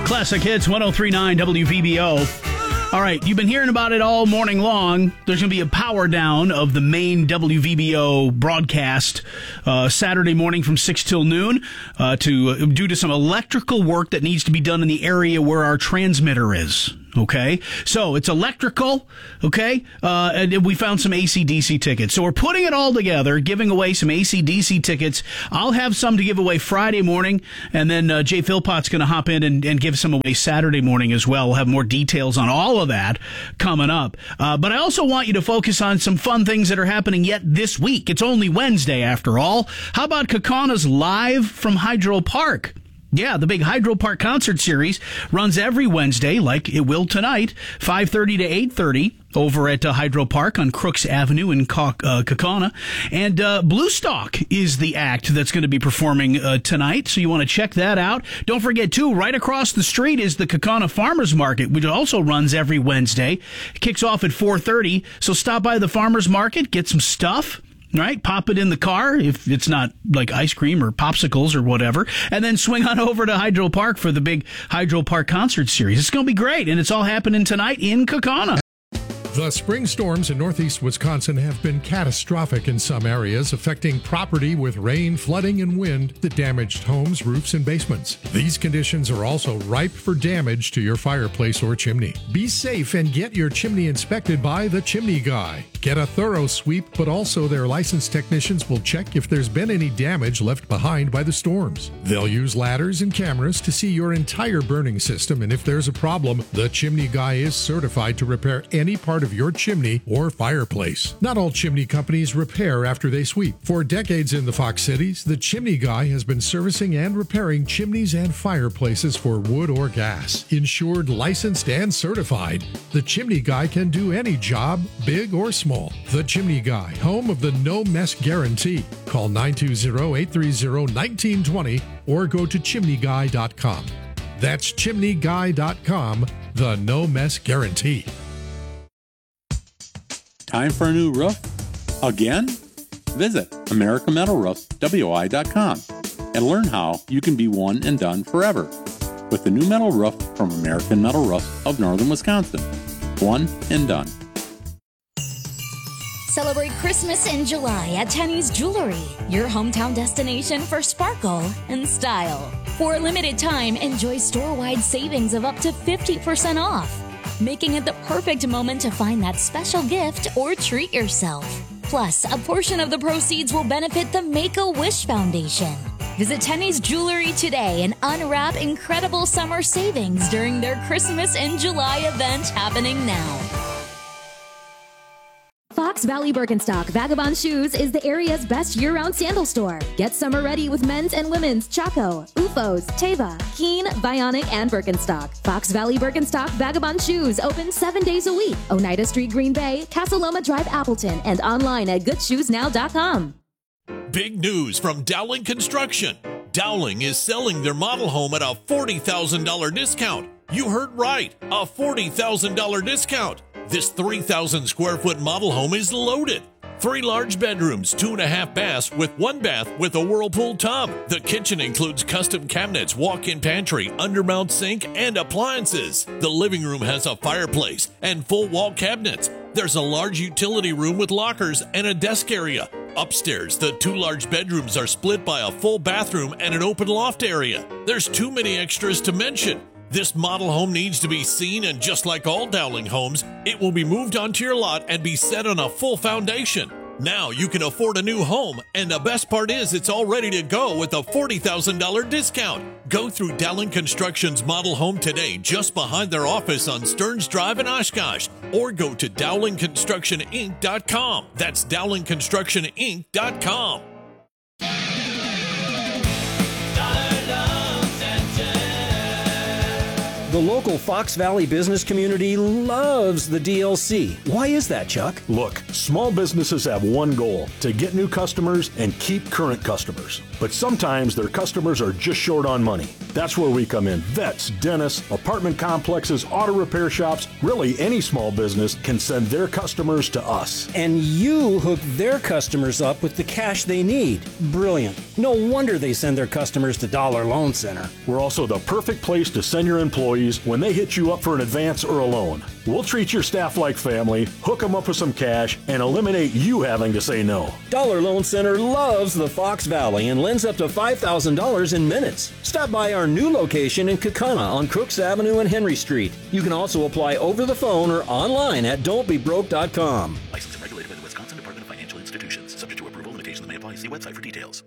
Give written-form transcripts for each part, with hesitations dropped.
Classic Hits 103.9 WVBO. All right, you've been hearing about it all morning long. There's going to be a power down of the main WVBO broadcast Saturday morning from 6 till noon due to some electrical work that needs to be done in the area where our transmitter is. Okay, so it's electrical, okay, and we found some AC/DC tickets. So we're putting it all together, giving away some AC/DC tickets. I'll have some to give away Friday morning, and then Jay Philpott's going to hop in and give some away Saturday morning as well. We'll have more details on all of that coming up. But I also want you to focus on some fun things that are happening yet this week. It's only Wednesday after all. How about Kaukauna live from Hydro Park? Yeah, the big Hydro Park concert series runs every Wednesday, like it will tonight, 5:30 to 8:30 over at Hydro Park on Crooks Avenue in Kaukauna. And Blue Stalk is the act that's going to be performing tonight, so you want to check that out. Don't forget, too, right across the street is the Kaukauna Farmers Market, which also runs every Wednesday. It kicks off at 4:30, so stop by the Farmers Market, get some stuff. Right? Pop it in the car if it's not like ice cream or popsicles or whatever, and then swing on over to Hydro Park for the big Hydro Park concert series. It's going to be great, and it's all happening tonight in Kaukauna. The spring storms in northeast Wisconsin have been catastrophic in some areas, affecting property with rain, flooding, and wind that damaged homes, roofs, and basements. These conditions are also ripe for damage to your fireplace or chimney. Be safe and get your chimney inspected by the Chimney Guy. Get a thorough sweep, but also their licensed technicians will check if there's been any damage left behind by the storms. They'll use ladders and cameras to see your entire burning system, and if there's a problem, the Chimney Guy is certified to repair any part of your chimney or fireplace. Not all chimney companies repair after they sweep. For decades in the Fox Cities, the Chimney Guy has been servicing and repairing chimneys and fireplaces for wood or gas. Insured, licensed, and certified, the Chimney Guy can do any job, big or small. The Chimney Guy, home of the no mess guarantee. Call 920-830-1920 or go to chimneyguy.com. That's chimneyguy.com, the no mess guarantee. Time for a new roof? Again? Visit AmericanMetalRoofsWI.com and learn how you can be one and done forever with the new metal roof from American Metal Roofs of Northern Wisconsin. One and done. Celebrate Christmas in July at Tenny's Jewelry, your hometown destination for sparkle and style. For a limited time, enjoy store-wide savings of up to 50% off, making it the perfect moment to find that special gift or treat yourself. Plus, a portion of the proceeds will benefit the Make-A-Wish Foundation. Visit Tenny's Jewelry today and unwrap incredible summer savings during their Christmas in July event happening now. Fox Valley Birkenstock Vagabond Shoes is the area's best year-round sandal store. Get summer ready with men's and women's Chaco, Ufos, Teva, Keen, Bionic, and Birkenstock. Fox Valley Birkenstock Vagabond Shoes open 7 days a week. Oneida Street, Green Bay, Casa Loma Drive, Appleton, and online at GoodShoesNow.com. Big news from Dowling Construction. Dowling is selling their model home at a $40,000 discount. You heard right, a $40,000 discount. This 3,000 square foot model home is loaded. 3 large bedrooms, 2.5 baths with 1 bath with a Whirlpool tub. The kitchen includes custom cabinets, walk-in pantry, undermount sink, and appliances. The living room has a fireplace and full wall cabinets. There's a large utility room with lockers and a desk area. Upstairs, the 2 large bedrooms are split by a full bathroom and an open loft area. There's too many extras to mention. This model home needs to be seen, and just like all Dowling homes, it will be moved onto your lot and be set on a full foundation. Now you can afford a new home, and the best part is it's all ready to go with a $40,000 discount. Go through Dowling Construction's model home today just behind their office on Stearns Drive in Oshkosh, or go to DowlingConstructionInc.com. That's DowlingConstructionInc.com. The local Fox Valley business community loves the DLC. Why is that, Chuck? Look, small businesses have one goal, to get new customers and keep current customers. But sometimes their customers are just short on money. That's where we come in. Vets, dentists, apartment complexes, auto repair shops, really any small business can send their customers to us. And you hook their customers up with the cash they need. Brilliant. No wonder they send their customers to Dollar Loan Center. We're also the perfect place to send your employees when they hit you up for an advance or a loan. We'll treat your staff like family, hook them up with some cash, and eliminate you having to say no. Dollar Loan Center loves the Fox Valley and lends up to $5,000 in minutes. Stop by our new location in Kaukauna on Crooks Avenue and Henry Street. You can also apply over the phone or online at don'tbebroke.com. Licensed and regulated by the Wisconsin Department of Financial Institutions. Subject to approval, limitations may apply. See website for details.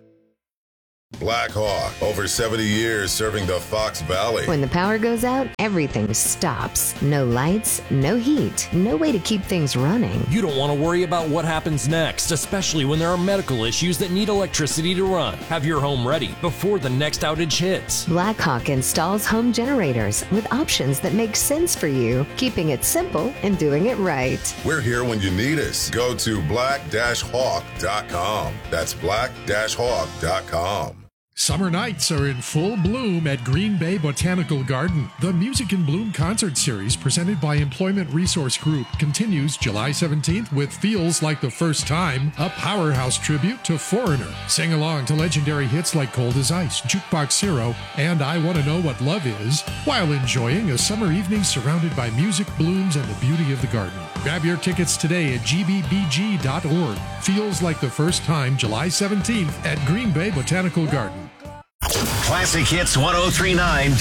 Black Hawk, over 70 years serving the Fox Valley. When the power goes out, everything stops. No lights, no heat, no way to keep things running. You don't want to worry about what happens next, especially when there are medical issues that need electricity to run. Have your home ready before the next outage hits. Black Hawk installs home generators with options that make sense for you, keeping it simple and doing it right. We're here when you need us. Go to black-hawk.com. That's black-hawk.com. Summer nights are in full bloom at Green Bay Botanical Garden. The Music in Bloom concert series presented by Employment Resource Group continues July 17th with Feels Like the First Time, a powerhouse tribute to Foreigner. Sing along to legendary hits like Cold as Ice, Jukebox Hero, and I Want to Know What Love Is, while enjoying a summer evening surrounded by music, blooms, and the beauty of the garden. Grab your tickets today at gbbg.org. Feels Like the First Time, July 17th at Green Bay Botanical Garden. Classic Hits 103.9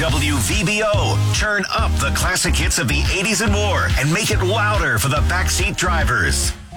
WVBO. Turn up the classic hits of the 80s and more and make it louder for the backseat drivers.